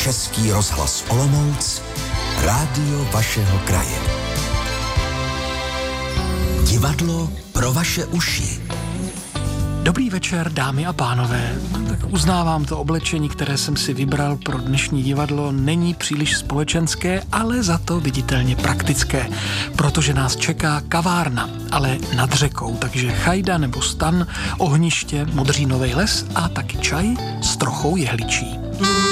Český rozhlas Olomouc, rádio vašeho kraje. Divadlo pro vaše uši. Dobrý večer, dámy a pánové. Tak uznávám, to oblečení, které jsem si vybral pro dnešní divadlo, není příliš společenské, ale za to viditelně praktické, protože nás čeká kavárna, ale nad řekou, takže chajda nebo stan, ohniště, modřínovej les a taky čaj s trochou jehličí.